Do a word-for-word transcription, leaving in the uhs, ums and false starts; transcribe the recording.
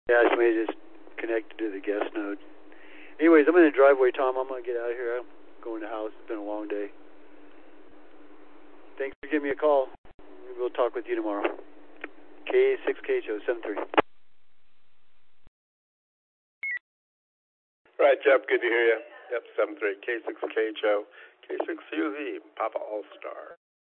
Yeah, somebody just connected to the guest node. Anyways, I'm in the driveway, Tom. I'm going to get out of here. I'm going to the house. It's been a long day. Thanks for giving me a call. Maybe we'll talk with you tomorrow. K six K H O seven three. Right, Jeff. Good to hear you. Yep, seven three K six K H O K six U V Papa All Star.